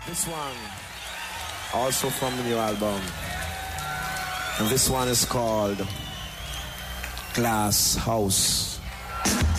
This one, also from the new album. And this one is called Glass House.